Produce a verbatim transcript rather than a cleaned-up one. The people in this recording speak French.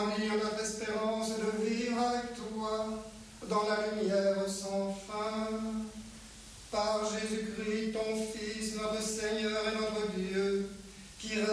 remplir notre espérance de vivre avec toi dans la lumière sans fin. Par Jésus-Christ, ton Fils, notre Seigneur et notre Dieu, qui